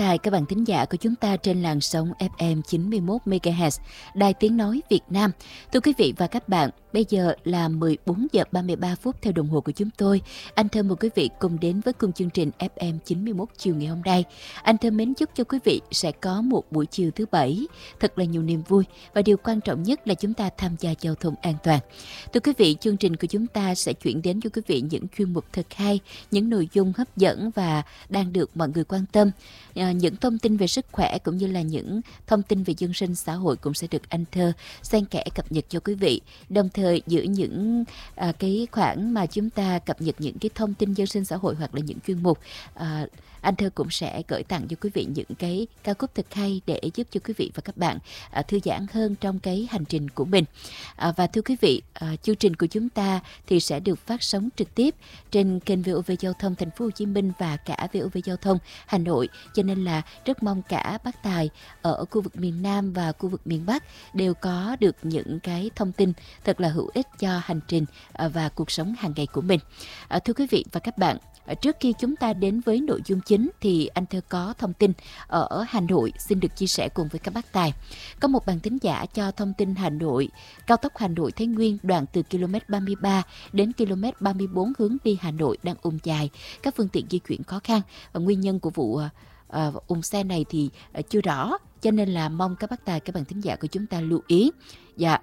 tài, các bạn thính giả của chúng ta trên làn sóng FM 91 MHz, Đài Tiếng nói Việt Nam. Thưa quý vị và các bạn, bây giờ là 14 giờ 33 phút theo đồng hồ của chúng tôi. Anh Thơ mời quý vị cùng đến với khung chương trình FM 91 chiều ngày hôm nay. Anh Thơ mến chúc cho quý vị sẽ có một buổi chiều thứ Bảy thật là nhiều niềm vui, và điều quan trọng nhất là chúng ta tham gia giao thông an toàn. Thưa quý vị, chương trình của chúng ta sẽ chuyển đến cho quý vị những chuyên mục thật hay, những nội dung hấp dẫn và đang được mọi người quan tâm. Những thông tin về sức khỏe cũng như là những thông tin về dân sinh xã hội cũng sẽ được anh Thơ xen kẽ cập nhật cho quý vị. Đồng thời giữa những cái khoảng mà chúng ta cập nhật những cái thông tin dân sinh xã hội hoặc là những chuyên mục, anh Thơ cũng sẽ gửi tặng cho quý vị những cái ca khúc thật hay để giúp cho quý vị và các bạn thư giãn hơn trong cái hành trình của mình. Và thưa quý vị, chương trình của chúng ta thì sẽ được phát sóng trực tiếp trên kênh VOV Giao thông Thành phố Hồ Chí Minh và cả VOV Giao thông Hà Nội. Cho nên là rất mong cả bác tài ở khu vực miền Nam và khu vực miền Bắc đều có được những cái thông tin thật là hữu ích cho hành trình và cuộc sống hàng ngày của mình. Thưa quý vị và các bạn, trước khi chúng ta đến với nội dung chính thì anh Thơ có thông tin ở Hà Nội xin được chia sẻ cùng với các bác tài. Có một bạn thính giả cho thông tin Hà Nội, cao tốc Hà Nội Thái Nguyên đoạn từ km 33 đến km 34 hướng đi Hà Nội đang ùn dài, các phương tiện di chuyển khó khăn, và nguyên nhân của vụ ùn xe này thì chưa rõ, cho nên là mong các bác tài, các bạn thính giả của chúng ta lưu ý. Dạ.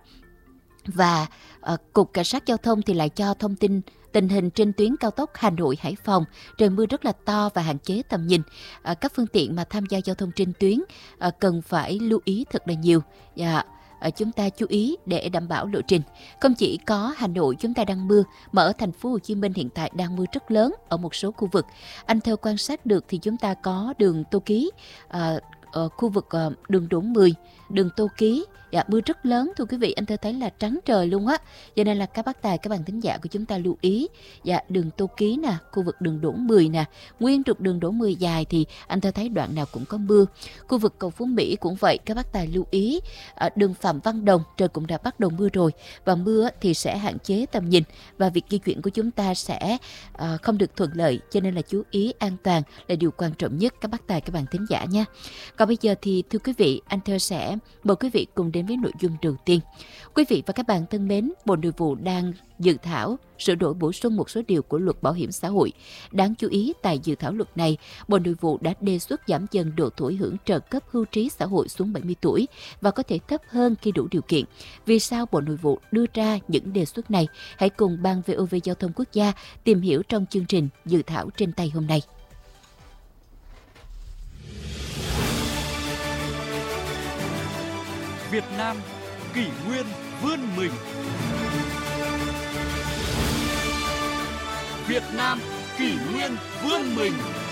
Và Cục Cảnh sát Giao thông thì lại cho thông tin tình hình trên tuyến cao tốc Hà Nội - Hải Phòng, trời mưa rất là to và hạn chế tầm nhìn. Các phương tiện mà tham gia giao thông trên tuyến cần phải lưu ý thật là nhiều. Chúng ta chú ý để đảm bảo lộ trình. Không chỉ có Hà Nội chúng ta đang mưa, mà ở thành phố Hồ Chí Minh hiện tại đang mưa rất lớn ở một số khu vực. Anh theo quan sát được thì chúng ta có đường Tô Ký, ở khu vực đường Đỗ 10, đường Tô Ký, mưa rất lớn thưa quý vị, anh Thơ thấy là trắng trời luôn á. Cho nên là các bác tài, các bạn thính giả của chúng ta lưu ý. Đường Tô Ký nè, khu vực đường Đỗ 10 nè, nguyên trục đường Đỗ 10 dài thì anh Thơ thấy đoạn nào cũng có mưa. Khu vực cầu Phú Mỹ cũng vậy, các bác tài lưu ý. Đường Phạm Văn Đồng trời cũng đã bắt đầu mưa rồi, và mưa thì sẽ hạn chế tầm nhìn và việc di chuyển của chúng ta sẽ không được thuận lợi, cho nên là chú ý an toàn là điều quan trọng nhất các bác tài, các bạn thính giả nha. Còn bây giờ thì thưa quý vị, anh Thơ sẽ mời quý vị cùng đến với nội dung đầu tiên. Quý vị và các bạn thân mến, Bộ Nội vụ đang dự thảo sửa đổi bổ sung một số điều của Luật Bảo hiểm xã hội. Đáng chú ý, tại dự thảo luật này, Bộ Nội vụ đã đề xuất giảm dần độ tuổi hưởng trợ cấp hưu trí xã hội xuống 70 tuổi và có thể thấp hơn khi đủ điều kiện. Vì sao Bộ Nội vụ đưa ra những đề xuất này? Hãy cùng Ban VOV Giao thông Quốc gia tìm hiểu trong chương trình dự thảo trên tay hôm nay. Việt Nam kỷ nguyên vươn mình. Việt Nam kỷ nguyên vươn mình.